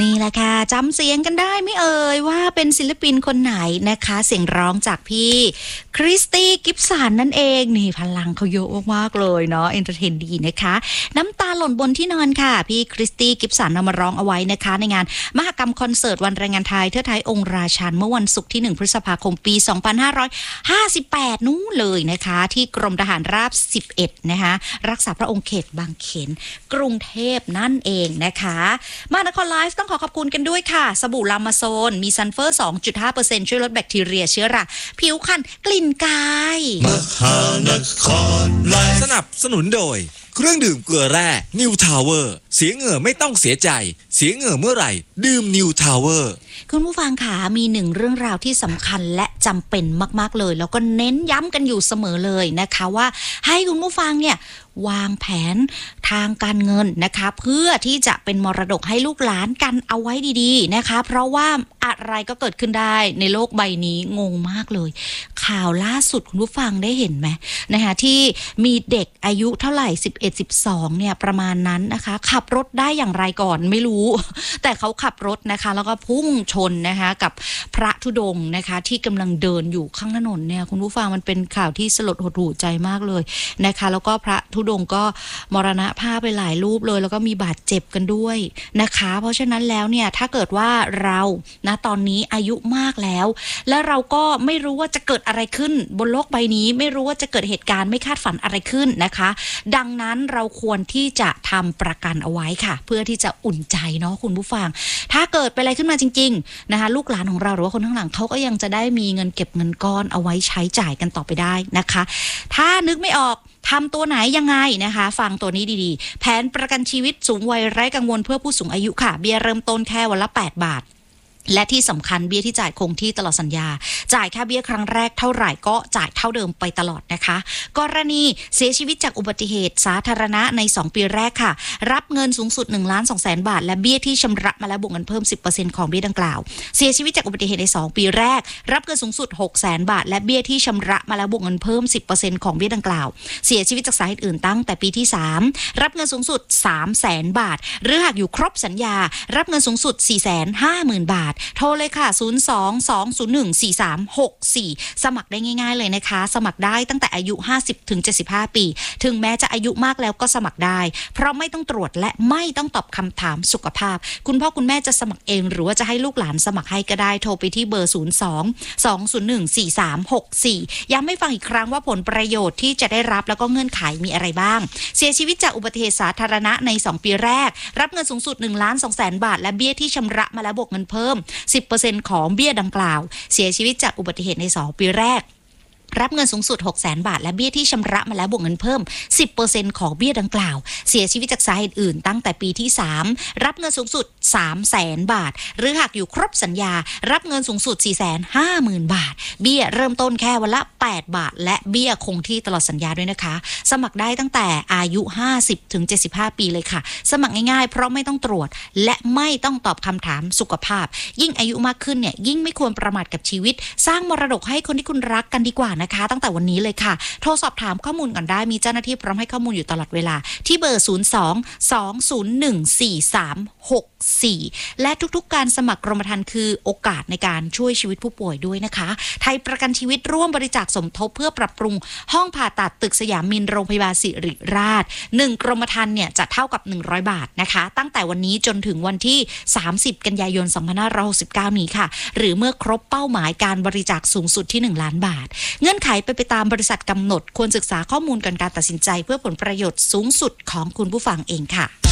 นี่แหละค่ะจำเสียงกันได้ไม่เอ่ยว่าเป็นศิลปินคนไหนนะคะเสียงร้องจากพี่คริสตี้กิฟสันนั่นเองนี่พลังเขาเยอะมากๆเลยเนาะเอนเตอร์เทนดีนะคะน้ำตาหล่นบนที่นอนค่ะพี่คริสตี้กิฟสันเอามาร้องเอาไว้นะคะในงานมหกรรมคอนเสิร์ตวันแรงงานไทยเทิดไทยองค์ราชันเมื่อวันศุกร์ที่1พฤษภาคมปี2558นู้นเลยนะคะที่กรมทหารราบ11นะคะรักษาพระองค์เขตบางเขนกรุงเทพนั่นเองนะคะมานครไลฟ์ต้องขอบคุณกันด้วยค่ะสบู่ลามาโซนมีซัลเฟอร์ 2.5% ช่วยลดแบคทีเรียเชื้อราผิวคันกลิ่นกายมหานครไลฟ์สนับสนุนโดยเครื่องดื่มเกลือแร่นิวทาวเวอร์เสียเหงื่อไม่ต้องเสียใจเสียเหงื่อเมื่อไหร่ดื่มนิวทาวเวอร์คุณผู้ฟังค่ะมีหนึ่งเรื่องราวที่สำคัญและจำเป็นมากๆเลยแล้วก็เน้นย้ำกันอยู่เสมอเลยนะคะว่าให้คุณผู้ฟังเนี่ยวางแผนทางการเงินนะคะเพื่อที่จะเป็นมรดกให้ลูกหลานกันเอาไว้ดีๆนะคะเพราะว่าอะไรก็เกิดขึ้นได้ในโลกใบนี้งงมากเลยข่าวล่าสุดคุณผู้ฟังได้เห็นไหมนะคะที่มีเด็กอายุเท่าไหร่11-12เนี่ยประมาณนั้นนะคะขับรถได้อย่างไรก่อนไม่รู้แต่เขาขับรถนะคะแล้วก็พุ่งชนนะคะกับพระธุดงค์นะคะที่กำลังเดินอยู่ข้างถนนเนี่ยคุณผู้ฟังมันเป็นข่าวที่สลดหดหู่ใจมากเลยนะคะแล้วก็พระธุดงค์ก็มรณภาพไปหลายรูปเลยแล้วก็มีบาดเจ็บกันด้วยนะคะเพราะฉะนั้นแล้วเนี่ยถ้าเกิดว่าเรานะตอนนี้อายุมากแล้วและเราก็ไม่รู้ว่าจะเกิดอะไรขึ้นบนโลกใบนี้ไม่รู้ว่าจะเกิดเหตุการณ์ไม่คาดฝันอะไรขึ้นนะคะดังนั้นเราควรที่จะทำประกันเอาไว้ค่ะเพื่อที่จะอุ่นใจเนาะคุณผู้ฟังถ้าเกิดไปอะไรขึ้นมาจริงๆนะคะลูกหลานของเราหรือว่าคนข้างหลังเขาก็ยังจะได้มีเงินเก็บเงินก้อนเอาไว้ใช้จ่ายกันต่อไปได้นะคะถ้านึกไม่ออกทำตัวไหนยังไงนะคะฟังตัวนี้ดีๆแผนประกันชีวิตสูงวัยไร้กังวลเพื่อผู้สูงอายุค่ะเบี้ยเริ่มต้นแค่วันละ8 บาทและที่สำคัญเบี้ยที่จ่ายคงที่ตลอดสัญญาจ่ายค่าเบี้ยครั้งแรกเท่าไหร่ก็จ่ายเท่าเดิมไปตลอดนะคะกรณีเสียชีวิตจากอุบัติเหตุสาธารณะใน2ปีแรกค่ะรับเงินสูงสุด 1,200,000 บาทและเบี้ยที่ชำระมาแล้วบวกเงินเพิ่ม 10% ของเบี้ยดังกล่าวเสียชีวิตจากอุบัติเหตุใน2ปีแรกรับเงินสูงสุด 600,000 บาทและเบี้ยที่ชำระมาแล้วบวกเงินเพิ่ม 10% ของเบี้ยดังกล่าวเสียชีวิตจากสาเหตุอื่นตั้งแต่ปีที่3รับเงินสูงสุด 300,000 บาทหรือหากอยู่ครบสัญญารับเงินสูงสุด 450,000 บาทโทรเลยค่ะ02-201-4364สมัครได้ง่ายๆเลยนะคะสมัครได้ตั้งแต่อายุ 50-75 ปีถึงแม้จะอายุมากแล้วก็สมัครได้เพราะไม่ต้องตรวจและไม่ต้องตอบคำถามสุขภาพคุณพ่อคุณแม่จะสมัครเองหรือว่าจะให้ลูกหลานสมัครให้ก็ได้โทรไปที่เบอร์02-201-4364ย้ำให้ฟังอีกครั้งว่าผลประโยชน์ที่จะได้รับแล้วก็เงื่อนไขมีอะไรบ้างเสียชีวิตจากอุบัติเหตุสาธารณะใน2ปีแรกรับเงินสูงสุด 1,200,000 บาทและเบี้ยที่ชำระมาแล้วบวกเงินเพิ่ม10% ของเบี้ยดังกล่าวเสียชีวิตจากอุบัติเหตุใน2ปีแรกรับเงินสูงสุด 600,000 บาทและเบี้ยที่ชำระมาแล้วบวกเงินเพิ่ม 10% ของเบี้ยดังกล่าวเสียชีวิตจากสาเหตุอื่นตั้งแต่ปีที่3รับเงินสูงสุด 300,000 บาทหรือหากอยู่ครบสัญญารับเงินสูงสุด 450,000 บาทเบี้ยเริ่มต้นแค่วันละ8 บาทและเบี้ยคงที่ตลอดสัญญาด้วยนะคะสมัครได้ตั้งแต่อายุ 50-75 ปีเลยค่ะสมัครง่ายๆเพราะไม่ต้องตรวจและไม่ต้องตอบคำถามสุขภาพยิ่งอายุมากขึ้นเนี่ยยิ่งไม่ควรประมาทกับชีวิตสร้างมรดกให้คนที่คุณรักกันดีกว่านะคะตั้งแต่วันนี้เลยค่ะโทรสอบถามข้อมูลก่อนได้มีเจ้าหน้าที่พร้อมให้ข้อมูลอยู่ตลอดเวลาที่เบอร์02-201-4364และทุกๆการสมัครกรมธรรม์คือโอกาสในการช่วยชีวิตผู้ป่วยด้วยนะคะไทยประกันชีวิตร่วมบริจาคสมทบเพื่อปรับปรุงห้องผ่าตัดตึกสยามมินโรงพยาบาลศิริราช1กรมธรรม์เนี่ยจะเท่ากับ100 บาทนะคะตั้งแต่วันนี้จนถึงวันที่30 กันยายน 2569 นี้ค่ะหรือเมื่อครบเป้าหมายการบริจาคสูงสุดที่1 ล้านบาทเงื่อนไขไปตามบริษัทกำหนดควรศึกษาข้อมูลก่อนการตัดสินใจเพื่อผลประโยชน์สูงสุดของคุณผู้ฟังเองค่ะ